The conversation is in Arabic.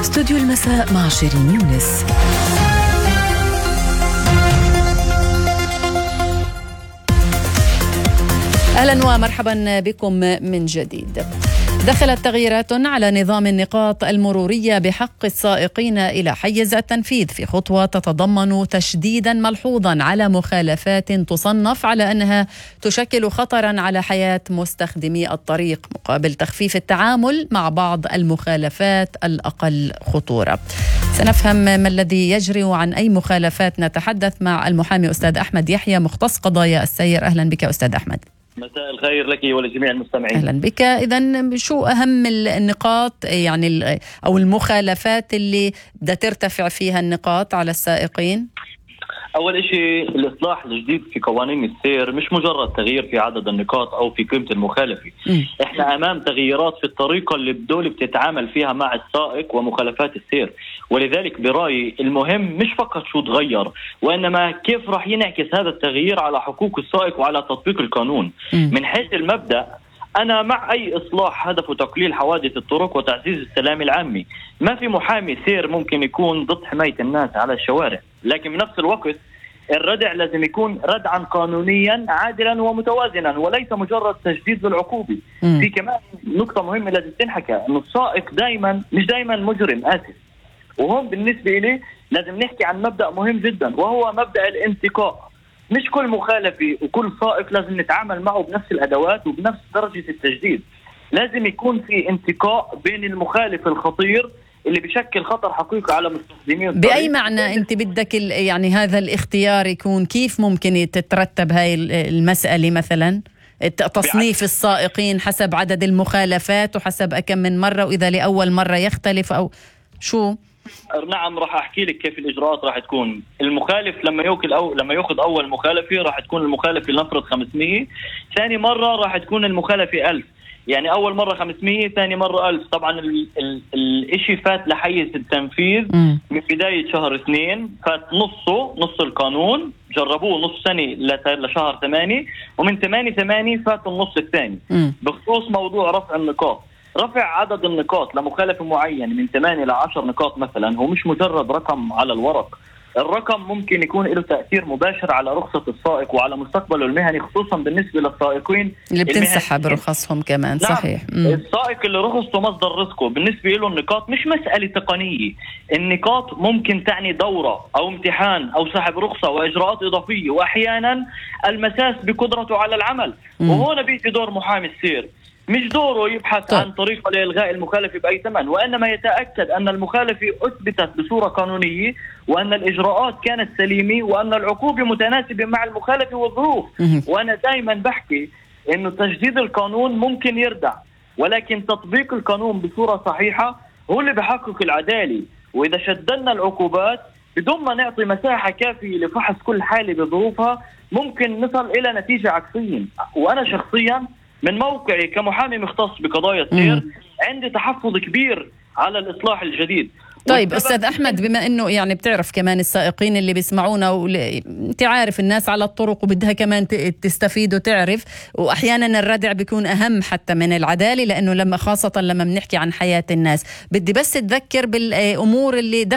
استوديو المساء مع شيرين يونس. أهلا ومرحبا بكم من جديد. دخلت تغييرات على نظام النقاط المرورية بحق السائقين إلى حيز التنفيذ في خطوة تتضمن تشديدا ملحوظا على مخالفات تصنف على أنها تشكل خطرا على حياة مستخدمي الطريق، مقابل تخفيف التعامل مع بعض المخالفات الأقل خطورة. سنفهم ما الذي يجري وعن أي مخالفات نتحدث مع المحامي أستاذ أحمد يحيى مختص قضايا السير. أهلا بك أستاذ أحمد. مساء الخير لك ولجميع المستمعين. أهلا بك. إذن شو أهم النقاط يعني أو المخالفات اللي بدها ترتفع فيها النقاط على السائقين؟ أول شيء الإصلاح الجديد في قوانين السير مش مجرد تغيير في عدد النقاط أو في قيمة المخالفة. إحنا أمام تغييرات في الطريقة اللي الدولة بتتعامل فيها مع السائق ومخالفات السير، ولذلك برأيي المهم مش فقط شو تغير، وإنما كيف راح ينعكس هذا التغيير على حقوق السائق وعلى تطبيق القانون. من حيث المبدأ أنا مع أي إصلاح هدفه تقليل حوادث الطرق وتعزيز السلام العامي. ما في محامي سير ممكن يكون ضد حماية الناس على الشوارع، لكن بنفس الوقت الردع لازم يكون ردعا قانونيا عادلا ومتوازنا وليس مجرد تجديد للعقوبة. في كمان نقطة مهمة لازم تنحكى، إنه السائق مش دائما مجرم، آسف. وهون بالنسبة لي لازم نحكي عن مبدأ مهم جدا، وهو مبدأ الانتقاء. مش كل مخالفة وكل سائق لازم نتعامل معه بنفس الأدوات وبنفس درجة التجديد. لازم يكون في انتقاء بين المخالف الخطير اللي بيشكل خطر حقيقي على مستخدمين الطريق. بأي معنى أنت بدك يعني هذا الاختيار يكون؟ كيف ممكن تترتب هاي المسألة؟ مثلا تصنيف السائقين حسب عدد المخالفات وحسب كم من مرة، وإذا لأول مرة يختلف أو شو؟ نعم، راح أحكي لك كيف الإجراءات راح تكون. المخالف لما يأخذ أول مخالفة راح تكون المخالفة لنفرض 500، ثاني مرة راح تكون المخالفة 1000. يعني أول مرة 500، ثاني مرة 1000. طبعا الإشي فات لحيز التنفيذ من بداية شهر 2، فات نص القانون، جربوه نص سنة لشهر 8، ومن 8 فات النص الثاني. بخصوص موضوع رفع النقاط، رفع عدد النقاط لمخالفة معين من 8 إلى 10 نقاط مثلا هو مش مجرد رقم على الورق. الرقم ممكن يكون له تأثير مباشر على رخصة السائق وعلى مستقبله المهني، خصوصا بالنسبة للسائقين اللي بتنسحب رخصهم كمان. نعم. صحيح. السائق اللي رخصته مصدر رزقه، بالنسبة له النقاط مش مسألة تقنية. النقاط ممكن تعني دورة أو امتحان أو سحب رخصة وإجراءات إضافية، وأحيانا المساس بقدرته على العمل. وهنا بيجي دور محامي السير. مش دوره يبحث عن طريقة لإلغاء المخالفة بأي ثمن، وإنما يتأكد أن المخالفة أثبتت بصورة قانونية، وأن الإجراءات كانت سليمة، وأن العقوبة متناسبة مع المخالفة والظروف. وأنا دائما بحكي إنه تجديد القانون ممكن يردع، ولكن تطبيق القانون بصورة صحيحة هو اللي بحقق العدالة. وإذا شددنا العقوبات بدون ما نعطي مساحة كافية لفحص كل حالة بظروفها ممكن نصل إلى نتيجة عكسية. وأنا شخصيا من موقعي كمحامي مختص بقضايا السير عندي تحفظ كبير على الإصلاح الجديد. طيب أستاذ أحمد، بما أنه يعني بتعرف كمان السائقين اللي بيسمعونا أنت عارف الناس على الطرق وبدها كمان تستفيد وتعرف، وأحيانا الردع بيكون أهم حتى من العدالة، لأنه خاصة لما بنحكي عن حياة الناس. بدي بس تذكر بالأمور اللي